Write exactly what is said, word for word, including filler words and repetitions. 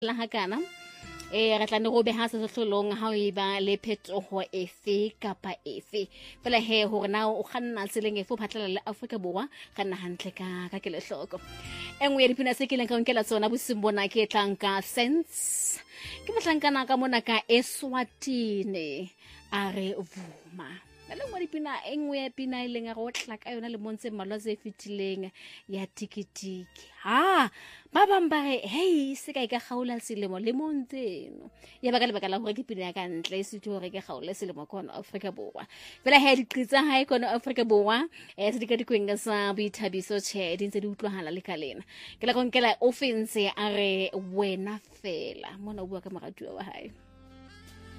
la hakana e re tla ne go beha se hlolong ha o iba le phetogo efe kapa efe fela he hore na o kganna tseleng e fo phatlela le Afrika Borwa ga nna hantle ka ka ke le hloko engwe ya dipina se ke leng ka nkela tsona bosimbona ke tlang ka sense ke motlankana ka mona ka Eswatini a re vuma le mo dipina engwe ya pina ile nga go tla ka yona le montse malwa tse fitileng ya tikitiki ha ba bang ba re hey se ka ka gaula selemo le montseno ya baka le baka la gore ke pina ya ka ntle se tlo re ke gaula selemo kona Afrika Borwa fela he di qitsa ha kona Afrika Borwa e se di ka dikwenga sa boithabiso che di ntse di utlwahala le kalena ke la go nkela offense a re wena fela mona o bua ka moratuwa wa hae